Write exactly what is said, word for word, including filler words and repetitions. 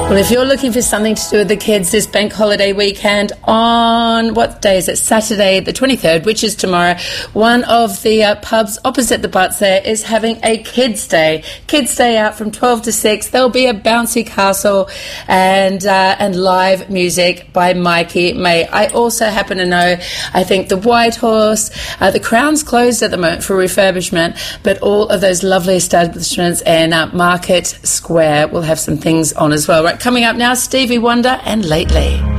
Well, if you're looking for something to do with the kids this bank holiday weekend on, what day is it? Saturday the twenty-third, which is tomorrow, one of the uh, pubs opposite the Butts there is having a kids' day. Kids' day out from twelve to six. There'll be a bouncy castle and uh, and live music by Mikey May. I also happen to know, I think the White Horse, uh, the Crown's closed at the moment for refurbishment, but all of those lovely establishments and uh, Market Square will have some things on as well. Right, coming up now, Stevie Wonder and Lately.